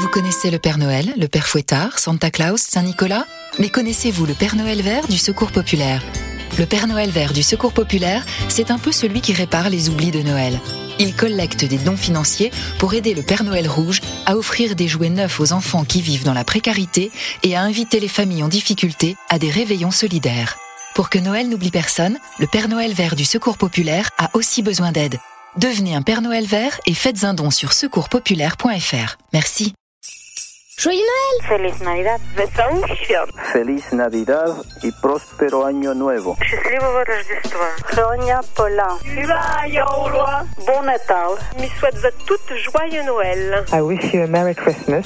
Vous connaissez le Père Noël, le Père Fouettard, Santa Claus, Saint-Nicolas? Mais connaissez-vous le Père Noël vert du Secours populaire? Le Père Noël vert du Secours populaire, c'est un peu celui qui répare les oublis de Noël. Il collecte des dons financiers pour aider le Père Noël rouge à offrir des jouets neufs aux enfants qui vivent dans la précarité et à inviter les familles en difficulté à des réveillons solidaires. Pour que Noël n'oublie personne, le Père Noël vert du Secours populaire a aussi besoin d'aide. Devenez un Père Noël vert et faites un don sur secourspopulaire.fr. Merci. Joyeux Noël! Feliz Navidad. Wesołych Feliz Navidad y próspero año nuevo. Счастливого Рождества. Хроня поля. Bon Natal. Me souhaite à toutes joyeux Noël. I wish you a Merry Christmas.